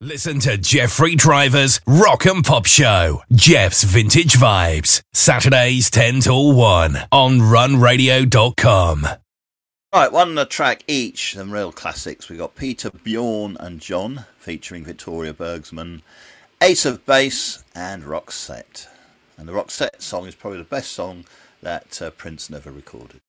Listen to Jeffrey Driver's Rock and Pop Show. Jeff's Vintage Vibes. Saturdays 10 till 1 on runradio.com. Right, one track each, some real classics. We've got Peter, Bjorn and John featuring Victoria Bergsman, Ace of Base and Roxette. And the Roxette song is probably the best song that Prince never recorded.